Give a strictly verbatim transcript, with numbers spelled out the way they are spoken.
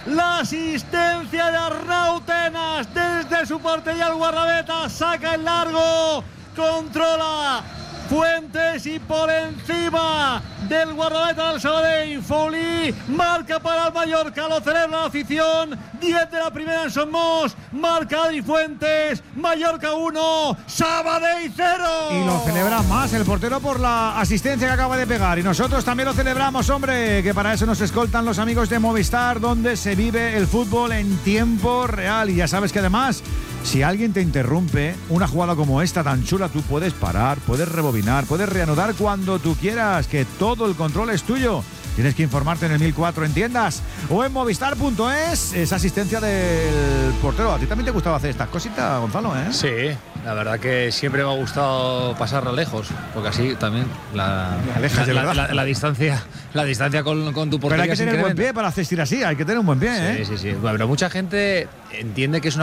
La asistencia de Arnau Tenas desde su portería al guardameta, saca el largo, controla Fuentes y por encima del guardameta del Sabadell, Foulí marca para el Mallorca, lo celebra la afición. diez de la primera en Somos, marca Adri Fuentes, Mallorca uno, Sabadell cero. Y lo celebra más el portero por la asistencia que acaba de pegar. Y nosotros también lo celebramos, hombre, que para eso nos escoltan los amigos de Movistar, donde se vive el fútbol en tiempo real. Y ya sabes que además, si alguien te interrumpe una jugada como esta tan chula, tú puedes parar, puedes rebobinar, puedes reanudar cuando tú quieras, que todo el control es tuyo. Tienes que informarte en el mil cuatro en tiendas o en movistar punto es. Esa asistencia del portero. ¿A ti también te gustaba hacer estas cositas, Gonzalo? ¿eh? Sí, la verdad que siempre me ha gustado pasarla lejos, porque así también la, Alejas, la, la, la, la distancia la distancia con, con tu portería. Pero hay que tener buen pie para asistir así, hay que tener un buen pie. Sí, ¿eh? sí, sí. Bueno, pero mucha gente entiende que es una